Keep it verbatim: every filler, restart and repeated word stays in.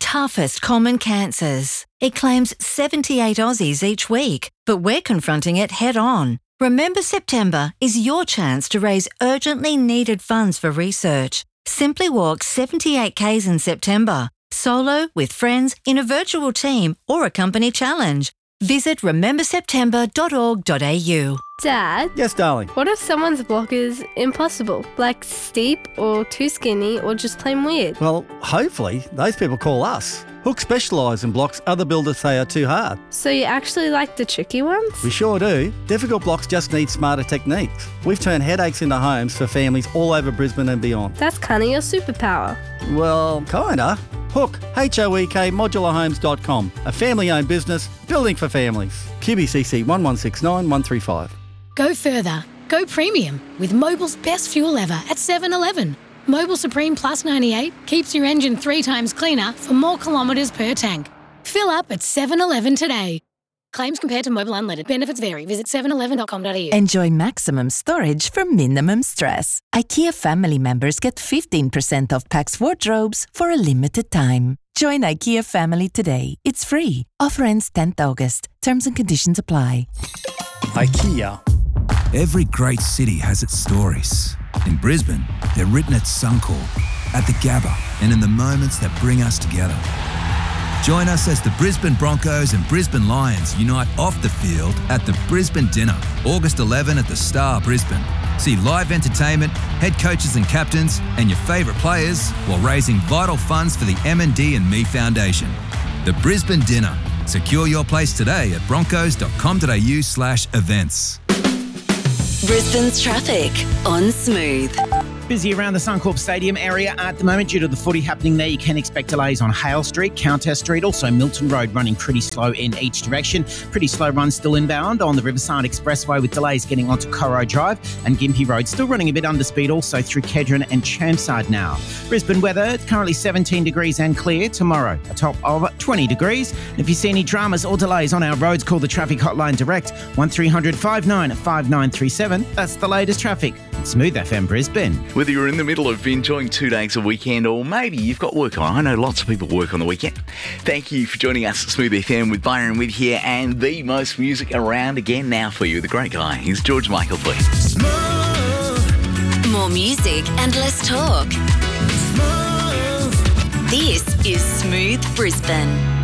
toughest common cancers. It claims seventy-eight Aussies each week, but we're confronting it head on. Remember September is your chance to raise urgently needed funds for research. Simply walk seventy-eight kays in September, solo, with friends, in a virtual team, or a company challenge. Visit remember september dot org dot a u. Dad? Yes, darling? What if someone's block is impossible? Like steep or too skinny or just plain weird? Well, hopefully, those people call us. Hook specialise in blocks other builders say are too hard. So you actually like the tricky ones? We sure do. Difficult blocks just need smarter techniques. We've turned headaches into homes for families all over Brisbane and beyond. That's kind of your superpower. Well, kinda. Hook, H O E K, modular homes dot com. A family-owned business, building for families. Q B C C one one six nine one three five. Go further. Go premium with Mobil's best fuel ever at seven eleven. Mobil Supreme Plus ninety-eight keeps your engine three times cleaner for more kilometres per tank. Fill up at seven eleven today. Claims compared to Mobil Unleaded. Benefits vary. Visit seven eleven dot com dot a u. Enjoy maximum storage for minimum stress. IKEA family members get fifteen percent off Pax wardrobes for a limited time. Join IKEA family today. It's free. Offer ends tenth August. Terms and conditions apply. IKEA. Every great city has its stories. In Brisbane, they're written at Suncorp, at the Gabba, and in the moments that bring us together. Join us as the Brisbane Broncos and Brisbane Lions unite off the field at the Brisbane Dinner, August eleventh at the Star Brisbane. See live entertainment, head coaches and captains, and your favourite players while raising vital funds for the M and D and Me Foundation. The Brisbane Dinner. Secure your place today at broncos dot com dot a u slash events. Brisbane's traffic on Smooth. Busy around the Suncorp Stadium area at the moment due to the footy happening there. You can expect delays on Hale Street, Countess Street, also Milton Road running pretty slow in each direction. Pretty slow run still inbound on the Riverside Expressway with delays getting onto Corro Drive, and Gympie Road still running a bit under speed also through Kedron and Chermside now. Brisbane weather, it's currently seventeen degrees and clear. Tomorrow, a top of twenty degrees. And if you see any dramas or delays on our roads, call the traffic hotline direct, one three hundred five nine five nine three seven. That's the latest traffic. Smooth F M Brisbane. Whether you're in the middle of enjoying two days a weekend or maybe you've got work on, I know lots of people work on the weekend. Thank you for joining us at Smooth F M with Byron Witt here, and the most music around again now for you. The great guy, he's George Michael, please. Smooth. More music and less talk. Smooth. This is Smooth Brisbane.